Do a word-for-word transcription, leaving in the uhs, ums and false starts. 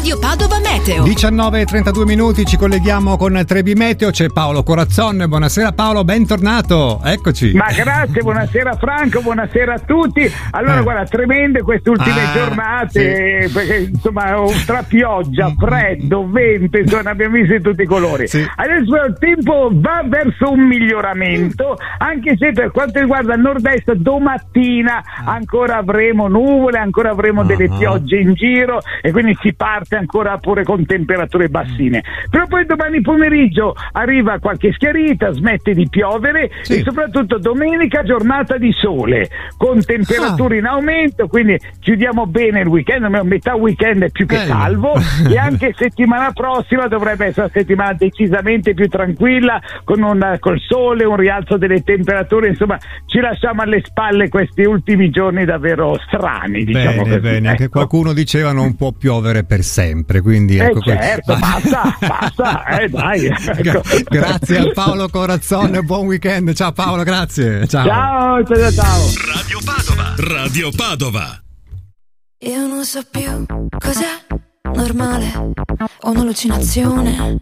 Radio Padova Meteo. diciannove e trentadue minuti, ci colleghiamo con Trebi Meteo, c'è Paolo Corazzon. Buonasera Paolo, bentornato, eccoci. Ma grazie, buonasera Franco, buonasera a tutti. Allora eh. guarda, tremende queste ultime ah, giornate, sì. perché insomma tra pioggia, freddo, vento, insomma ne abbiamo visto di tutti i colori. Sì. Adesso il tempo va verso un miglioramento, anche se per quanto riguarda il nord-est domattina ancora avremo nuvole, ancora avremo delle Ah. piogge in giro e quindi si parte ancora pure con temperature bassine. Però poi domani pomeriggio arriva qualche schiarita, smette di piovere Sì. e soprattutto domenica giornata di sole con temperature Ah. in aumento, quindi chiudiamo bene il weekend, almeno metà weekend è più che Bello. salvo e anche settimana prossima dovrebbe essere una settimana decisamente più tranquilla con un col sole, un rialzo delle temperature, insomma ci lasciamo alle spalle questi ultimi giorni davvero strani, diciamo Bene, così. bene, anche Ecco. qualcuno diceva non può piovere per sempre, quindi Eh ecco que- certo, Ah. basta, basta, eh dai. Ecco. Grazie a Paolo Corazzon, buon weekend. Ciao Paolo, grazie. Ciao. Ciao, ciao, ciao. Radio Padova. Radio Padova. Io non so più cos'è normale o un'allucinazione.